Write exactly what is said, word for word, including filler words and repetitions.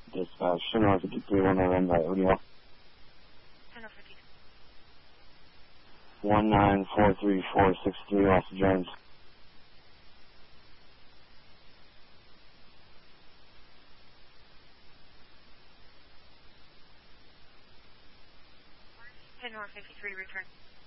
Dispatch, Chinook fifty-three, one nine, right, what do you want? Chinook fifty-three. one nine four three four six three, Austin Jones. Chinook fifty-three, return.